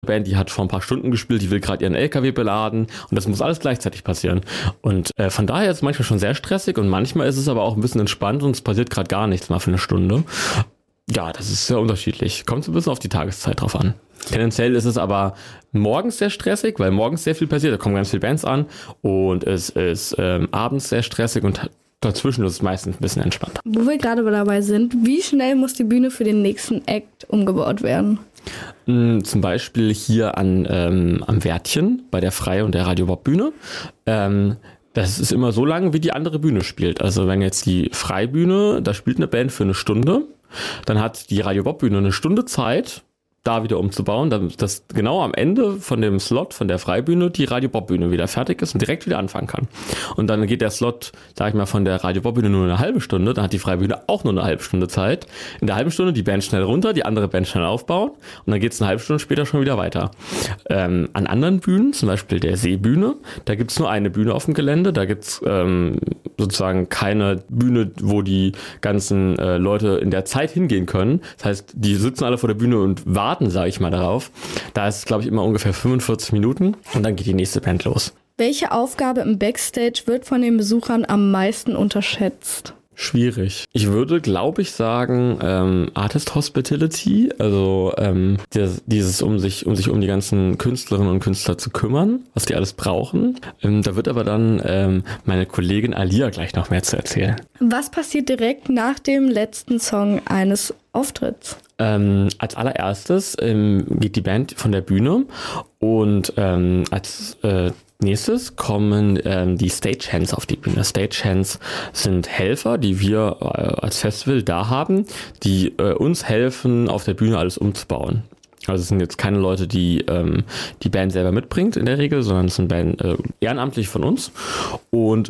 Band, die hat vor ein paar Stunden gespielt, die will gerade ihren LKW beladen und das muss alles gleichzeitig passieren. Und von daher ist es manchmal schon sehr stressig und manchmal ist es aber auch ein bisschen entspannt und es passiert gerade gar nichts mal für eine Stunde. Ja, das ist sehr unterschiedlich. Kommt so ein bisschen auf die Tageszeit drauf an. Tendenziell ist es aber morgens sehr stressig, weil morgens sehr viel passiert, da kommen ganz viele Bands an und es ist abends sehr stressig und dazwischen ist es meistens ein bisschen entspannter. Wo wir gerade dabei sind, wie schnell muss die Bühne für den nächsten Act umgebaut werden? Zum Beispiel hier am Wärtchen bei der Freie und der Radio Bob Bühne. Das ist immer so lang, wie die andere Bühne spielt. Also wenn jetzt die Freibühne, da spielt eine Band für eine Stunde, dann hat die Radio Bob Bühne eine Stunde Zeit, da wieder umzubauen, dass genau am Ende von dem Slot von der Freibühne die Radio Bob Bühne wieder fertig ist und direkt wieder anfangen kann. Und dann geht der Slot, sag ich mal, von der Radio Bob Bühne nur eine halbe Stunde, dann hat die Freibühne auch nur eine halbe Stunde Zeit. In der halben Stunde die Band schnell runter, die andere Band schnell aufbauen und dann geht es eine halbe Stunde später schon wieder weiter. An anderen Bühnen, zum Beispiel der Seebühne, da gibt es nur eine Bühne auf dem Gelände, da gibt es sozusagen keine Bühne, wo die ganzen Leute in der Zeit hingehen können. Das heißt, die sitzen alle vor der Bühne und warten, sage ich mal, darauf. Da ist es, glaube ich, immer ungefähr 45 Minuten und dann geht die nächste Band los. Welche Aufgabe im Backstage wird von den Besuchern am meisten unterschätzt? Schwierig. Ich würde, glaube ich, sagen Artist Hospitality, also dieses um sich um die ganzen Künstlerinnen und Künstler zu kümmern, was die alles brauchen. Da wird aber dann meine Kollegin Alia gleich noch mehr zu erzählen. Was passiert direkt nach dem letzten Song eines Auftritts? Als allererstes geht die Band von der Bühne und als nächstes kommen die Stagehands auf die Bühne. Stagehands sind Helfer, die wir als Festival da haben, die uns helfen, auf der Bühne alles umzubauen. Also es sind jetzt keine Leute, die die Band selber mitbringt in der Regel, sondern es sind ehrenamtlich von uns. Und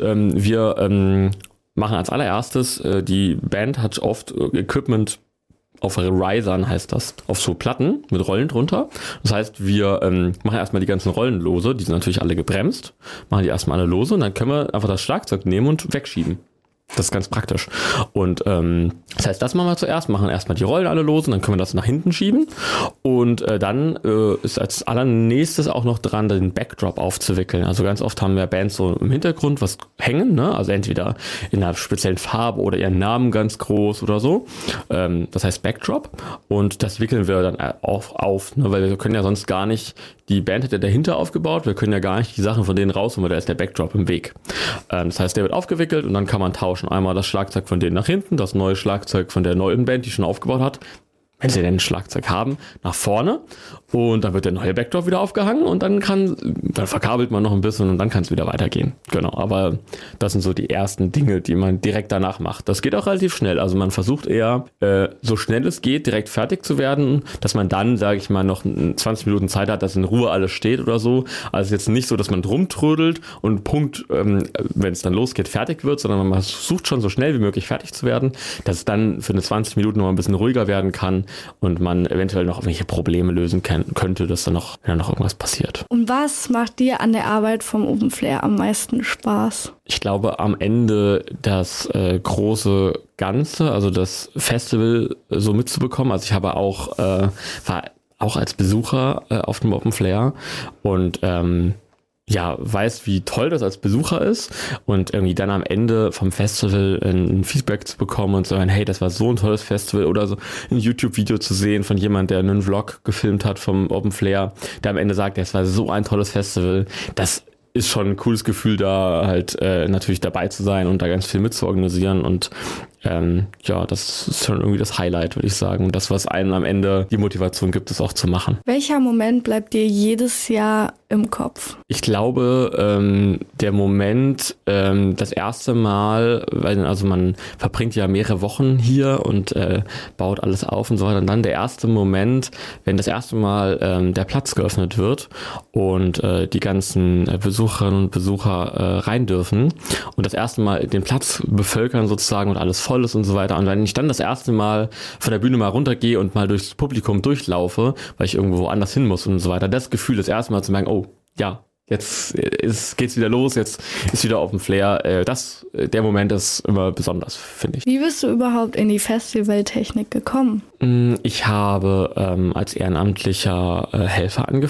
wir machen als allererstes, die Band hat oft Equipment auf Risern, heißt das, auf so Platten mit Rollen drunter. Das heißt, wir machen erstmal die ganzen Rollen lose, die sind natürlich alle gebremst, machen die erstmal alle lose und dann können wir einfach das Schlagzeug nehmen und wegschieben. Das ist ganz praktisch. Und das heißt, das machen wir zuerst, machen erstmal die Rollen alle los und dann können wir das nach hinten schieben. Und dann ist als allernächstes auch noch dran, den Backdrop aufzuwickeln. Also ganz oft haben wir Bands so im Hintergrund was hängen, ne? Also entweder in einer speziellen Farbe oder ihren Namen ganz groß oder so. Das heißt Backdrop. Und das wickeln wir dann auf, ne? Weil wir können ja sonst gar nicht, die Band hat ja dahinter aufgebaut, wir können ja gar nicht die Sachen von denen rausholen, weil da ist der Backdrop im Weg. Das heißt, der wird aufgewickelt und dann kann man tauschen. Einmal das Schlagzeug von denen nach hinten, das neue Schlagzeug von der neuen Band, die schon aufgebaut hat, wenn sie denn ein Schlagzeug haben, nach vorne und dann wird der neue Backdrop wieder aufgehangen und dann verkabelt man noch ein bisschen und dann kann es wieder weitergehen. Genau, aber das sind so die ersten Dinge, die man direkt danach macht. Das geht auch relativ schnell, also man versucht eher, so schnell es geht, direkt fertig zu werden, dass man dann, sage ich mal, noch 20 Minuten Zeit hat, dass in Ruhe alles steht oder so. Also jetzt nicht so, dass man rumtrödelt und Punkt, wenn es dann losgeht, fertig wird, sondern man versucht schon so schnell wie möglich fertig zu werden, dass es dann für eine 20 Minuten noch ein bisschen ruhiger werden kann und man eventuell noch irgendwelche Probleme lösen könnte, dass dann noch irgendwas passiert. Und was macht dir an der Arbeit vom Open Flair am meisten Spaß? Ich glaube am Ende das große Ganze, also das Festival so mitzubekommen. Also ich habe war auch als Besucher auf dem Open Flair und weiß, wie toll das als Besucher ist und irgendwie dann am Ende vom Festival ein Feedback zu bekommen und zu sagen, hey, das war so ein tolles Festival oder so ein YouTube-Video zu sehen von jemand, der einen Vlog gefilmt hat vom Open Flair, der am Ende sagt, es war so ein tolles Festival, das ist schon ein cooles Gefühl, da halt natürlich dabei zu sein und da ganz viel mitzuorganisieren und das ist schon irgendwie das Highlight, würde ich sagen. Und das, was einen am Ende die Motivation gibt, es auch zu machen. Welcher Moment bleibt dir jedes Jahr im Kopf? Ich glaube, der Moment, das erste Mal, also man verbringt ja mehrere Wochen hier und baut alles auf und so weiter. Und dann der erste Moment, wenn das erste Mal der Platz geöffnet wird und die ganzen Besucherinnen und Besucher rein dürfen und das erste Mal den Platz bevölkern sozusagen und alles voll ist und so weiter. Und wenn ich dann das erste Mal von der Bühne mal runtergehe und mal durchs Publikum durchlaufe, weil ich irgendwo anders hin muss und so weiter, das Gefühl, das erste Mal zu merken, oh, ja, geht's wieder los, jetzt ist wieder auf dem Flair. Der Moment ist immer besonders, finde ich. Wie bist du überhaupt in die Festivaltechnik gekommen? Ich habe als ehrenamtlicher Helfer angefangen